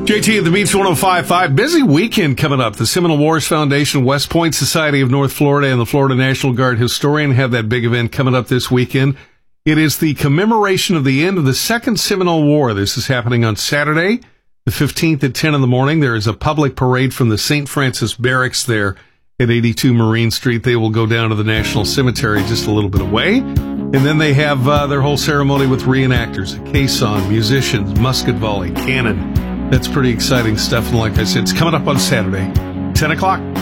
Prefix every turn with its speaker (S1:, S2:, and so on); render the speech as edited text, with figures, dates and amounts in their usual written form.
S1: JT at the Beach 105.5. Busy weekend coming up. The Seminole Wars Foundation, West Point Society of North Florida, and the Florida National Guard Historian have that big event coming up this weekend. It is the commemoration of the end of the Second Seminole War. This is happening on Saturday, the 15th at 10 in the morning. There is a public parade from the St. Francis Barracks there at 82 Marine Street. They will go down to the National Cemetery just a little bit away. And then they have their whole ceremony with reenactors, a caisson, musicians, musket volley, cannon. That's pretty exciting stuff. And like I said, it's coming up on Saturday, 10 o'clock.